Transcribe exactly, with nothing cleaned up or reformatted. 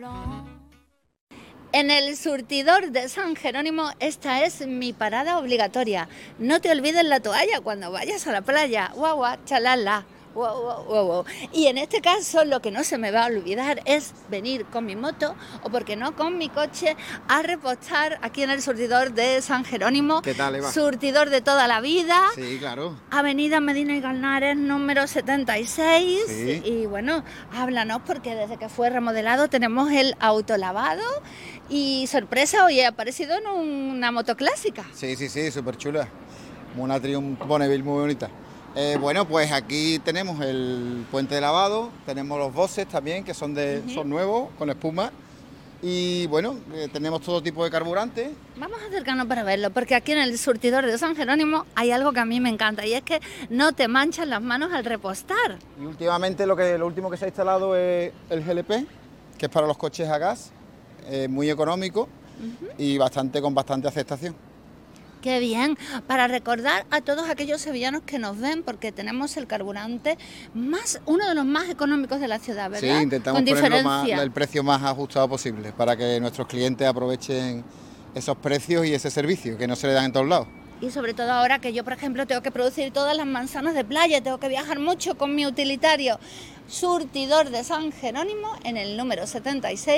En el surtidor de San Jerónimo, esta es mi parada obligatoria. No te olvides la toalla cuando vayas a la playa. Guau, guau, chalala. Wow, wow, wow, wow. Y en este caso lo que no se me va a olvidar es venir con mi moto o, porque no, con mi coche a repostar aquí en el surtidor de San Jerónimo. ¿Qué tal, Eva? Surtidor de toda la vida. Sí, claro. Avenida Medina y Galnares, número setenta y seis. Sí. Y bueno, háblanos, porque desde que fue remodelado tenemos el autolavado y sorpresa, hoy he aparecido en una moto clásica. Sí, sí, sí, súper chula. Una Triumph Bonneville muy bonita. Eh, bueno, pues aquí tenemos el puente de lavado, tenemos los bosses también, que son, de, uh-huh. son nuevos, con espuma. Y bueno, eh, tenemos todo tipo de carburante. Vamos a acercarnos para verlo, porque aquí en el surtidor de San Jerónimo hay algo que a mí me encanta, y es que no te manchan las manos al repostar. Y últimamente lo, que, lo último que se ha instalado es el G L P, que es para los coches a gas, eh, muy económico uh-huh. y bastante con bastante aceptación. ¡Qué bien! Para recordar a todos aquellos sevillanos que nos ven, porque tenemos el carburante más, uno de los más económicos de la ciudad, ¿verdad? Sí, intentamos Con ponerlo diferencia. más, el precio más ajustado posible para que nuestros clientes aprovechen esos precios y ese servicio que no se le dan en todos lados. Y sobre todo ahora que yo, por ejemplo, tengo que producir todas las manzanas de playa, tengo que viajar mucho con mi utilitario. Surtidor de San Jerónimo en el número setenta y seis.